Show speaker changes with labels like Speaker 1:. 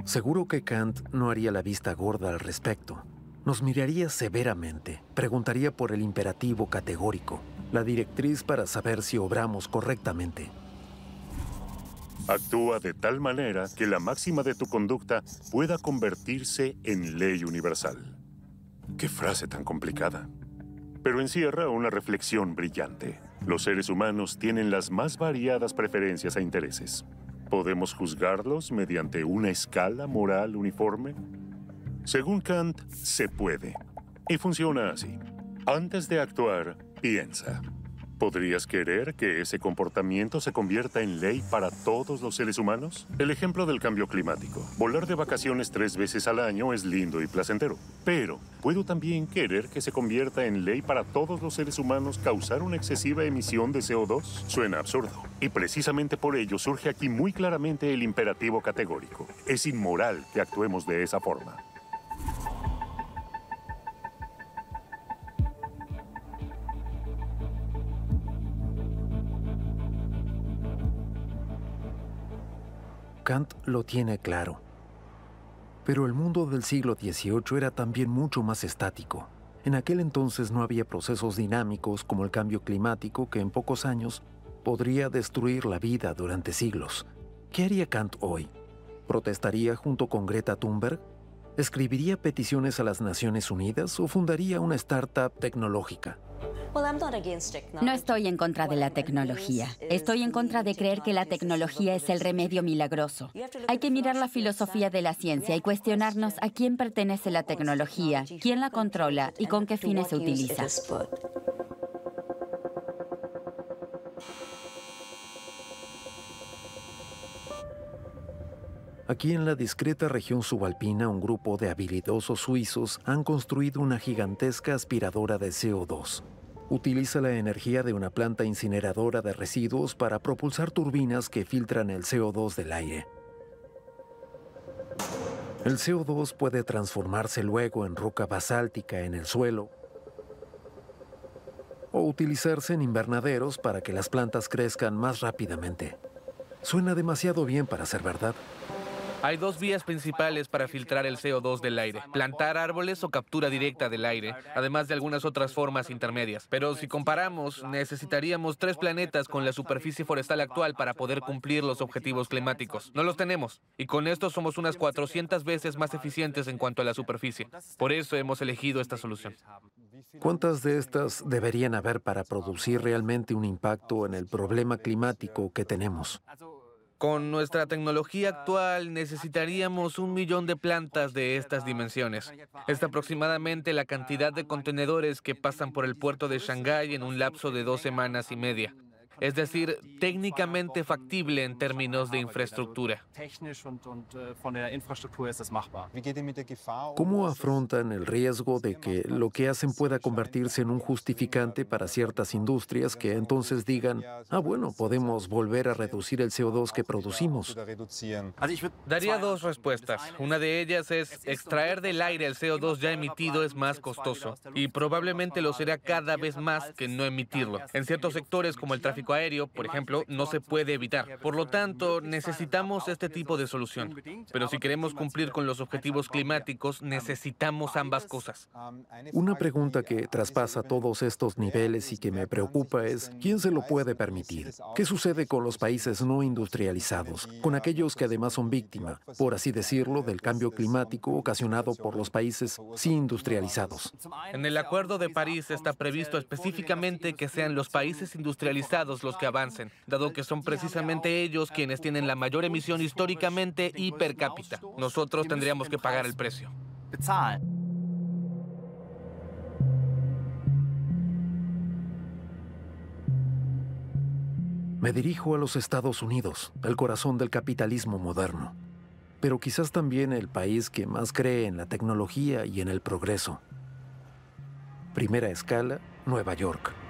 Speaker 1: Seguro que Kant no haría la vista gorda al respecto. Nos miraría severamente, preguntaría por el imperativo categórico, la directriz para saber si obramos correctamente.
Speaker 2: Actúa de tal manera que la máxima de tu conducta pueda convertirse en ley universal. ¡Qué frase tan complicada! Pero encierra una reflexión brillante. Los seres humanos tienen las más variadas preferencias e intereses. ¿Podemos juzgarlos mediante una escala moral uniforme? Según Kant, se puede. Y funciona así. Antes de actuar, piensa. ¿Podrías querer que ese comportamiento se convierta en ley para todos los seres humanos? El ejemplo del cambio climático. Volar de vacaciones 3 veces al año es lindo y placentero. Pero, ¿puedo también querer que se convierta en ley para todos los seres humanos causar una excesiva emisión de CO2? Suena absurdo. Y precisamente por ello surge aquí muy claramente el imperativo categórico. Es inmoral que actuemos de esa forma.
Speaker 1: Kant lo tiene claro. Pero el mundo del siglo XVIII era también mucho más estático. En aquel entonces no había procesos dinámicos como el cambio climático que en pocos años podría destruir la vida durante siglos. ¿Qué haría Kant hoy? ¿Protestaría junto con Greta Thunberg? ¿Escribiría peticiones a las Naciones Unidas o fundaría una startup tecnológica?
Speaker 3: No estoy en contra de la tecnología. Estoy en contra de creer que la tecnología es el remedio milagroso. Hay que mirar la filosofía de la ciencia y cuestionarnos a quién pertenece la tecnología, quién la controla y con qué fines se utiliza.
Speaker 1: Aquí en la discreta región subalpina, un grupo de habilidosos suizos han construido una gigantesca aspiradora de CO2. Utiliza la energía de una planta incineradora de residuos para propulsar turbinas que filtran el CO2 del aire. El CO2 puede transformarse luego en roca basáltica en el suelo o utilizarse en invernaderos para que las plantas crezcan más rápidamente. Suena demasiado bien para ser verdad.
Speaker 4: Hay 2 vías principales para filtrar el CO2 del aire: plantar árboles o captura directa del aire, además de algunas otras formas intermedias. Pero si comparamos, necesitaríamos 3 planetas con la superficie forestal actual para poder cumplir los objetivos climáticos. No los tenemos, y con esto somos unas 400 veces más eficientes en cuanto a la superficie. Por eso hemos elegido esta solución.
Speaker 1: ¿Cuántas de estas deberían haber para producir realmente un impacto en el problema climático que tenemos?
Speaker 4: Con nuestra tecnología actual necesitaríamos 1 millón de plantas de estas dimensiones. Es aproximadamente la cantidad de contenedores que pasan por el puerto de Shanghái en un lapso de 2 semanas y media. Es decir, técnicamente factible en términos de infraestructura.
Speaker 1: ¿Cómo afrontan el riesgo de que lo que hacen pueda convertirse en un justificante para ciertas industrias que entonces digan, bueno, podemos volver a reducir el CO2 que producimos?
Speaker 4: Daría 2 respuestas. Una de ellas es: extraer del aire el CO2 ya emitido es más costoso y probablemente lo será cada vez más que no emitirlo. En ciertos sectores como el tráfico aéreo, por ejemplo, no se puede evitar. Por lo tanto, necesitamos este tipo de solución. Pero si queremos cumplir con los objetivos climáticos, necesitamos ambas cosas.
Speaker 1: Una pregunta que traspasa todos estos niveles y que me preocupa es, ¿quién se lo puede permitir? ¿Qué sucede con los países no industrializados? Con aquellos que además son víctima, por así decirlo, del cambio climático ocasionado por los países sí industrializados.
Speaker 4: En el Acuerdo de París está previsto específicamente que sean los países industrializados los que avancen, dado que son precisamente ellos quienes tienen la mayor emisión históricamente y per cápita. Nosotros tendríamos que pagar el precio.
Speaker 1: Me dirijo a los Estados Unidos, el corazón del capitalismo moderno, pero quizás también el país que más cree en la tecnología y en el progreso. Primera escala, Nueva York.